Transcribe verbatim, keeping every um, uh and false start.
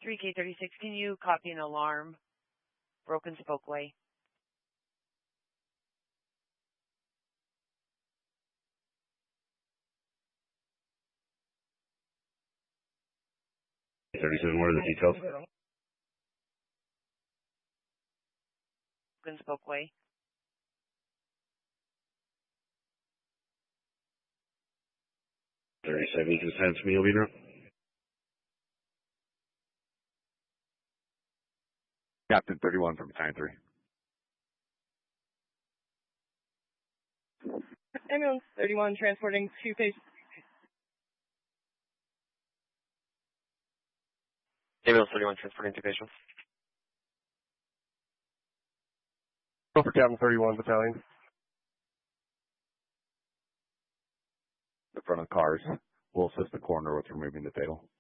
three K thirty-six, can you copy an alarm? Broken Spokeway. thirty-seven, what are the details? Broken Spokeway. thirty-seven, you can send to me, Alvina. Captain thirty-one from Battalion three. Ambulance thirty-one transporting two patients. Ambulance thirty-one transporting two patients. Go for Captain thirty-one Battalion. The front of cars. We'll assist the coroner with removing the fatal.